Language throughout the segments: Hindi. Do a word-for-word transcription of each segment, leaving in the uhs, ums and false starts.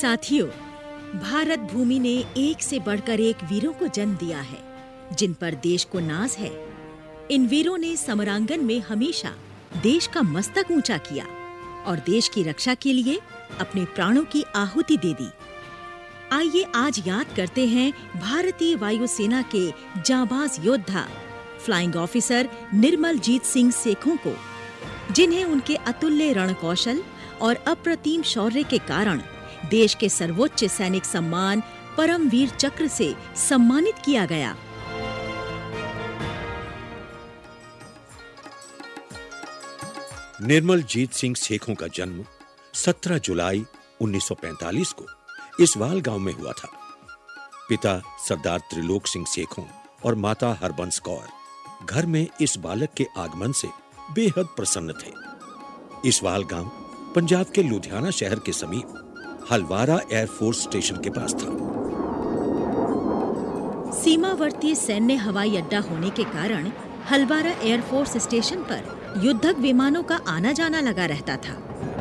साथियों, भारत भूमि ने एक से बढ़कर एक वीरों को जन्म दिया है, जिन पर देश को नाज है। इन वीरों ने समरांगन में हमेशा देश का मस्तक ऊंचा किया और देश की रक्षा के लिए अपने प्राणों की आहुति दे दी। आइए आज याद करते हैं भारतीय वायुसेना के जांबाज योद्धा फ्लाइंग ऑफिसर निर्मलजीत सिंह सेखों को, जिन्हें उनके अतुल्य रणकौशल और अप्रतिम शौर्य के कारण देश के सर्वोच्च सैनिक सम्मान परमवीर चक्र से सम्मानित किया गया। निर्मलजीत सिंह सेखों का जन्म सत्रह जुलाई उन्नीस सौ पैंतालीस को इसवाल गांव में हुआ था। पिता सरदार त्रिलोक सिंह सेखों और माता हरबंस कौर घर में इस बालक के आगमन से बेहद प्रसन्न थे। इसवाल गांव पंजाब के लुधियाना शहर के समीप हलवारा एयरफोर्स स्टेशन के पास था। सीमावर्ती सैन्य हवाई अड्डा होने के कारण हलवारा एयरफोर्स स्टेशन पर युद्धक विमानों का आना जाना लगा रहता था।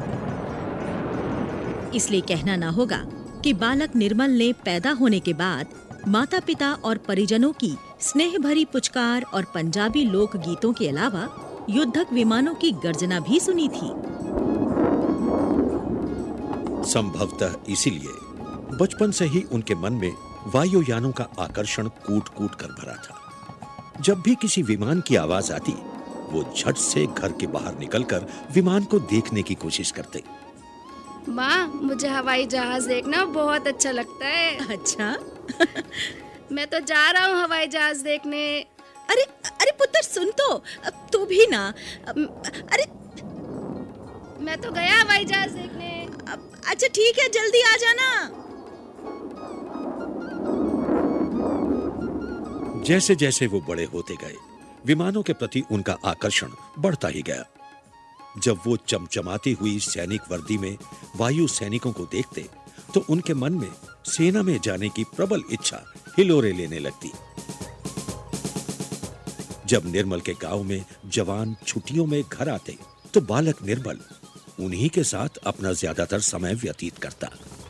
इसलिए कहना न होगा कि बालक निर्मल ने पैदा होने के बाद माता पिता और परिजनों की स्नेह भरी पुचकार और पंजाबी लोक गीतों के अलावा युद्धक विमानों की गर्जना भी सुनी थी। संभवतः इसीलिए बचपन से ही उनके मन में वायुयानों का आकर्षण कूट-कूट कर भरा था। जब भी किसी विमान की आवाज आती, वो झट से घर के बाहर निकलकर विमान को देखने की कोशिश करते। माँ, मुझे हवाई जहाज देखना बहुत अच्छा लगता है। अच्छा? मैं तो जा रहा हूँ हवाई जहाज देखने। अरे अरे पुत्र, सुन तो, तू भी ना। अरे मैं तो गया हवाई जहाज देखने। अच्छा ठीक है, जल्दी आ जाना। जैसे जैसे वो बड़े होते गए, विमानों के प्रति उनका आकर्षण बढ़ता ही गया। जब वो चमचमाती हुई सैनिक वर्दी में वायु सैनिकों को देखते, तो उनके मन में सेना में जाने की प्रबल इच्छा हिलोरे लेने लगती। जब निर्मल के गांव में जवान छुट्टियों में घर आते, तो बालक निर्मल उन्हीं के साथ अपना ज्यादातर समय व्यतीत करता।